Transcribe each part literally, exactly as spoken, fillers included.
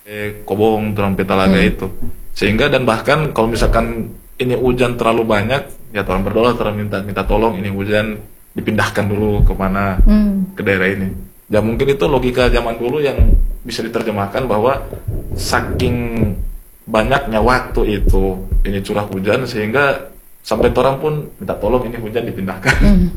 eh, Kobong, Torang Pitalaga Hmm. itu. Sehingga dan bahkan kalau misalkan ini hujan terlalu banyak, ya orang berdoa, orang minta minta tolong ini hujan dipindahkan dulu kemana Hmm. ke daerah ini. Ya mungkin itu logika zaman dulu yang bisa diterjemahkan bahwa saking banyaknya waktu itu ini curah hujan sehingga sampai orang pun minta tolong ini hujan dipindahkan. Hmm.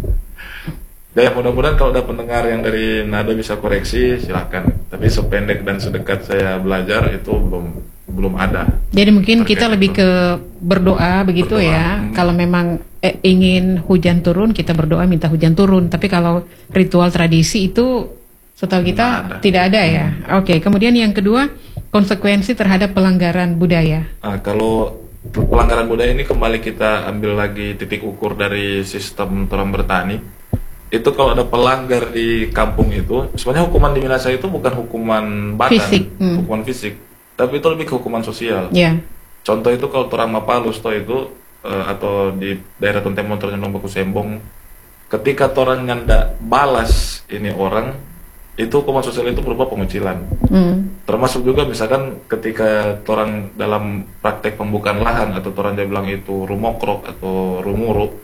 Ya mudah-mudahan kalau ada pendengar yang dari Nada bisa koreksi silakan. Tapi sependek dan sedekat saya belajar itu belum belum ada. Jadi mungkin Terkait kita lebih itu. ke berdoa begitu Berdoa. ya. Hmm. Kalau memang eh, ingin hujan turun, kita berdoa minta hujan turun. Tapi kalau ritual tradisi itu setahu kita Nggak ada. tidak ada ya. Oke, kemudian yang kedua, konsekuensi terhadap pelanggaran budaya. Nah, kalau pelanggaran budaya ini kembali kita ambil lagi titik ukur dari sistem orang bertani. Itu kalau ada pelanggar di kampung itu, sebenarnya hukuman di Minahasa itu bukan hukuman badan, Fisik, hmm. hukuman fisik, tapi itu lebih ke hukuman sosial. Ya. Contoh itu kalau orang Mapalus toh itu eh, atau di daerah Tontemon Ternyong Baku Sembong, ketika orang nyanda balas ini orang, itu hukuman sosial itu berupa pengucilan. Hmm. Termasuk juga misalkan ketika orang dalam praktek pembukaan lahan atau orang dia bilang itu rumokrok atau rumuruk,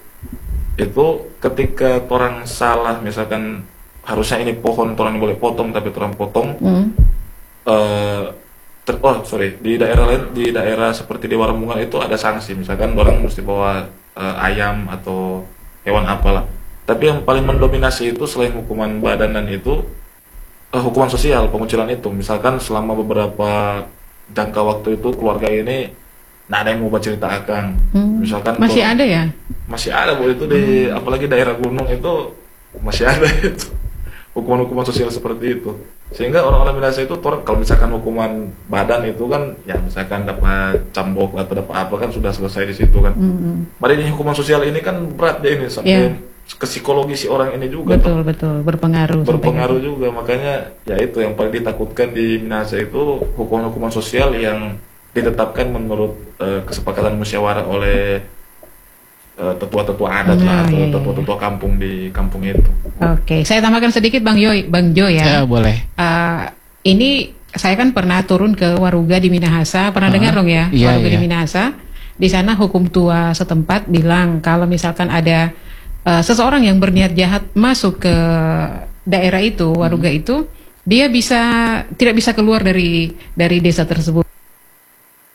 itu ketika orang salah misalkan harusnya ini pohon orang boleh potong tapi orang potong, Hmm. eh ter- oh sorry di daerah lain di daerah seperti di Warambungan itu ada sanksi misalkan orang mesti bawa eh, ayam atau hewan apalah. Tapi yang paling mendominasi itu selain hukuman badanan itu eh, hukuman sosial pengucilan itu. Misalkan selama beberapa jangka waktu itu keluarga ini nah ada yang mau cerita akang. Hmm. Misalkan Masih kalau- ada ya? masih ada bu itu di apalagi daerah gunung itu masih ada itu hukuman-hukuman sosial seperti itu sehingga orang-orang Minahasa itu tor- kalau misalkan hukuman badan itu kan ya misalkan dapat cambuk atau dapat apa kan sudah selesai di situ kan. Hmm. Mari ini hukuman sosial ini kan berat deh ini sampai Ya. ke psikologi si orang ini juga Betul, betul. Berpengaruh. sampai berpengaruh gitu. juga makanya ya itu yang paling ditakutkan di Minahasa itu hukuman-hukuman sosial yang ditetapkan menurut eh, kesepakatan musyawarah oleh eh, tetua-tetua adat lah Nah, atau iya, iya. tetua-tetua kampung di kampung itu. Oke, saya tambahkan sedikit Bang Jo, Bang Jo Ya, ya. boleh. Uh, ini saya kan pernah turun ke Waruga di Minahasa, pernah Ah, dengar dong ya? iya, Waruga di iya. Minahasa. Di sana hukum tua setempat bilang kalau misalkan ada uh, seseorang yang berniat jahat masuk ke daerah itu, Waruga Hmm. itu, dia bisa tidak bisa keluar dari dari desa tersebut.